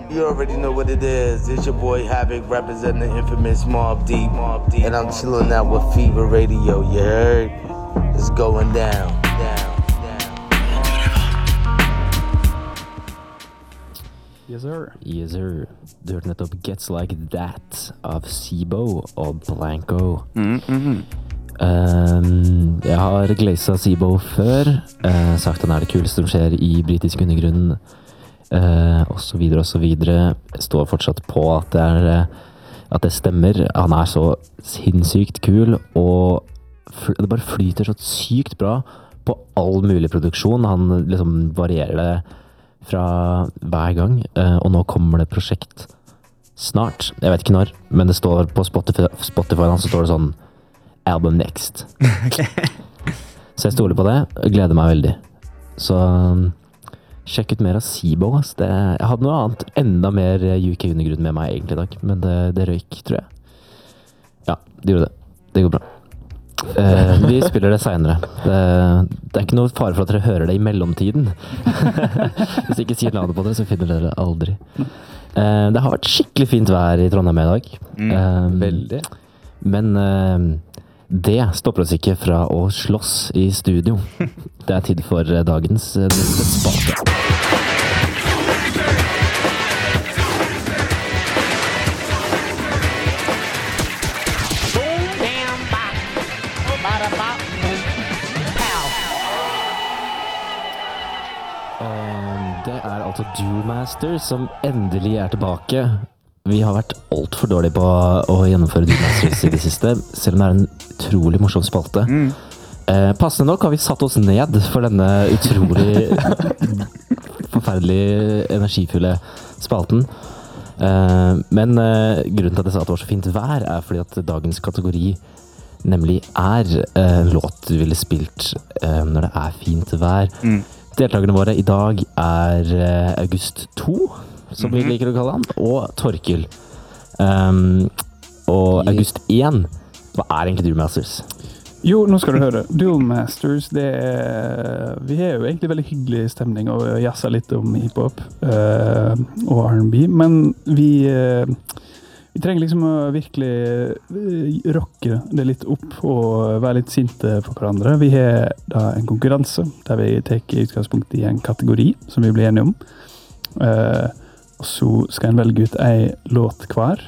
You already know what it is. It's your boy Havoc representing the infamous Mobb Deep. And I'm chilling out with Fever Radio, you heard? It's going down. Yes, sir. Yes, sir. Du hørte nettopp Gets Like That av Sibo og Blanco. Jeg har glazet Sibo før, sagt han det kuleste som skjer i britisk undergrunn, og så videre og så videre. Jeg står fortsatt på at det stemmer. Han så sinnssykt kul, og det bare flyter så sykt bra på all mulig produksjon. Han liksom varierer det fra hver gang, og nå kommer det prosjekt snart. Jeg vet ikke når, men det står på Spotify så står det sånn Album Next. Så jeg stoler på det, og gleder meg veldig. Så sjekk ut mer av Sibo. Jeg hadde noe annet, enda mer UK undergrunn med meg egentlig i dag, men det røyk, tror jeg. Ja, det gjorde det. Det går bra. Vi spiller det senere. Det ikke noe fare for at dere hører det i mellomtiden. Hvis jeg ikke sier navnet på det, så finner dere aldri. Det har vært skikkelig fint vær i Trondheim i dag. Veldig. Men det stopper oss ikke fra å slåss i studio. Det tid for dagens spate. Det altså Duel Master som endelig tilbake. Vi har vært alt for dårlige på å gjennomføre Duel Masters i det siste, selv om det en utrolig morsom spalte. Passende nok har vi satt oss ned for denne utrolig forferdelig energifulle spalten. Men grunnen til at jeg sa at det var så fint vær fordi at dagens kategori nemlig en låt du ville spilt når det fint vær. Deltakerne våre i dag August 2, som vi liker å kalle han, og Torkil. Og August 1, hva egentlig Duel Masters? Jo, nå skal du høre. Duel Masters, vi har jo egentlig veldig hyggelig stemning og jazzer litt om hiphop og R&B, men vi trenger liksom å virkelig rocke det litt opp og være litt sinte på hverandre. Vi har da en konkurranse der vi tar utgangspunkt i en kategori som vi blir enige om. Og så skal en velge ut en låt hver.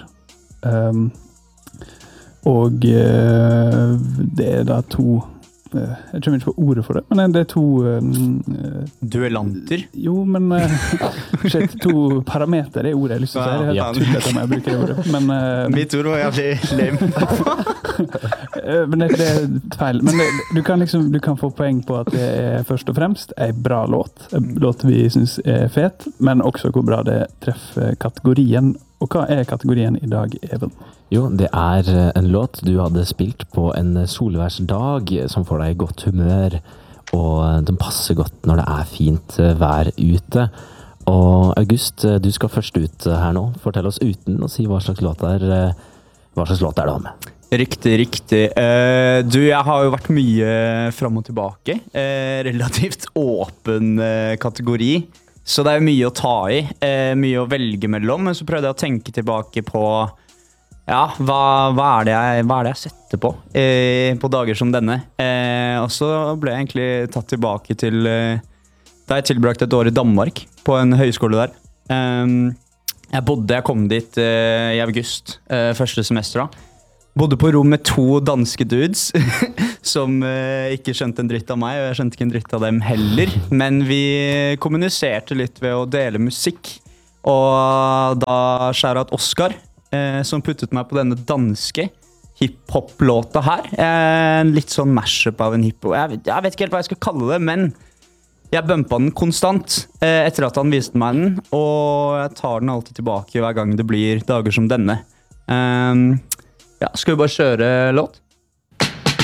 Og det da to jeg tror ikke på ordet for det, men det to duellanter? Jo, men to parameter ordet jeg har lyst til å si. Det helt tullet om jeg bruker det ordet. Men, mitt ord var jævlig lame. Men det feil. Men du kan få poeng på at det først og fremst en bra låt. En låt vi synes fet, men også hvor bra det treffer kategorien. Og hva kategorien i dag, Even? Jo, det en låt du hadde spilt på en solværsdag som får deg i godt humør, og den passer godt når det fint vær ute. Og August, du skal først ut her nå. Fortell oss uten å si hva slags låt det da med. Riktig. Jeg har jo vært mye fram og tilbake. Relativt åpen kategori. Så det mye å ta i, mye å velge mellom, men så prøvde jeg å tenke tilbake på hva det jeg setter på dager som denne. Og så ble jeg egentlig tatt tilbake til da jeg tilbrakt et år i Danmark på en høyskole der. Jeg kom dit i august, første semester da. Bodde på rom med 2 danske dudes som ikke skjønte en dritt av meg, og jeg skjønte ikke en dritt av dem heller. Men vi kommuniserte litt ved å dele musikk. Og da shoutout Oscar, som puttet meg på denne danske hip-hop-låta her. En litt sånn mashup av en hip-hop. Jeg vet ikke helt hva jeg skal kalle det, men jeg bumpet den konstant etter at han viste meg den. Og jeg tar den alltid tilbake hver gang det blir dager som denne. Skal vi bare kjøre låt?